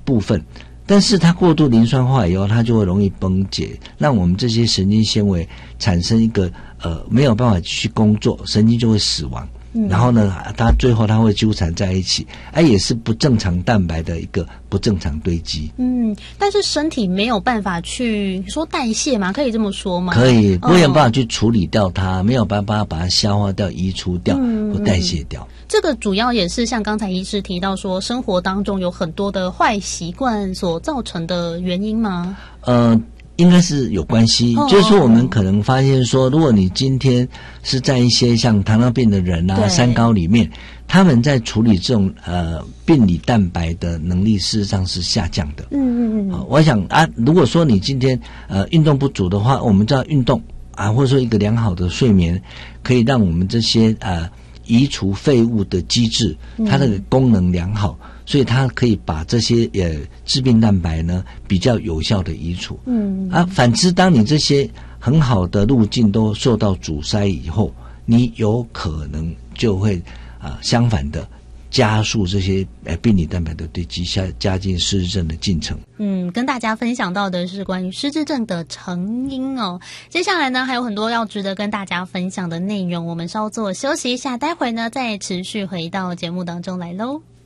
部分。但是它过度磷酸化以后，它就会容易崩解，让我们这些神经纤维产生一个没有办法去工作，神经就会死亡。然后呢，它最后它会纠缠在一起，也是不正常蛋白的一个不正常堆积。 但是身体没有办法去说代谢吗？可以这么说吗？ 可以，没有办法去处理掉它，没有办法把它消化掉、移除掉或代谢掉。 这个主要也是像刚才医师提到说，生活当中有很多的坏习惯所造成的原因吗？ 应该是有关系，就是说我们可能发现说，如果你今天是在一些像糖尿病的人啊、三高里面，他们在处理这种病理蛋白的能力事实上是下降的。我想如果说你今天运动不足的话，我们知道运动或者说一个良好的睡眠，可以让我们这些移除废物的机制，它的功能良好。所以它可以把这些致病蛋白呢比较有效的移除。反之，当你这些很好的路径都受到阻塞以后，你有可能就会相反的加速这些病理蛋白的堆积，加进失智症的进程。 跟大家分享到的是关于失智症的成因哦。接下来呢还有很多要值得跟大家分享的内容，我们稍作休息一下，待会呢再持续回到节目当中来咯。